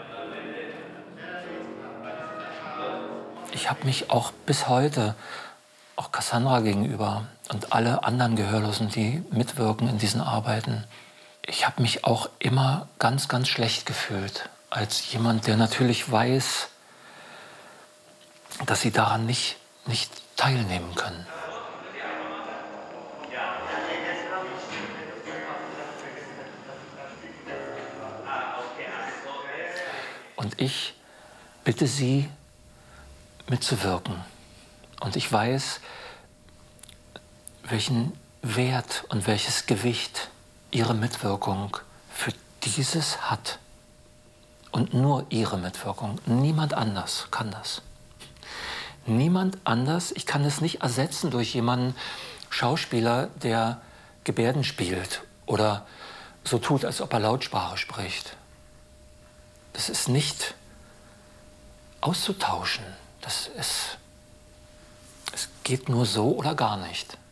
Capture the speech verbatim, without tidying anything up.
Ich habe mich auch bis heute, auch Cassandra gegenüber und alle anderen Gehörlosen, die mitwirken in diesen Arbeiten, ich habe mich auch immer ganz, ganz schlecht gefühlt. Als jemand, der natürlich weiß, dass sie daran nicht, nicht teilnehmen können. Und ich bitte Sie, mitzuwirken. Und ich weiß, welchen Wert und welches Gewicht Ihre Mitwirkung für dieses hat. Und nur Ihre Mitwirkung. Niemand anders kann das. Niemand anders, ich kann es nicht ersetzen durch jemanden, Schauspieler, der Gebärden spielt oder so tut, als ob er Lautsprache spricht. Das ist nicht auszutauschen. Das ist, es geht nur so oder gar nicht.